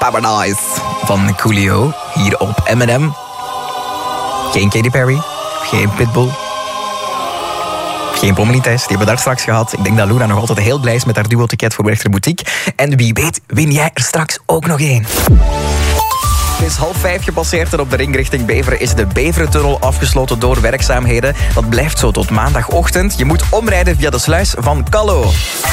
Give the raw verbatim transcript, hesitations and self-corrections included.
Paradise van Coolio hier op M en M. Geen Katy Perry, geen Pitbull, geen Pommelitest. Die hebben we daar straks gehad. Ik denk dat Luna nog altijd heel blij is met haar duo-ticket voor Werchter Boutique. En wie weet win jij er straks ook nog één. Het is half vijf gepasseerd en op de ring richting Beveren is de Beverentunnel afgesloten door werkzaamheden. Dat blijft zo tot maandagochtend. Je moet omrijden via de sluis van Callo.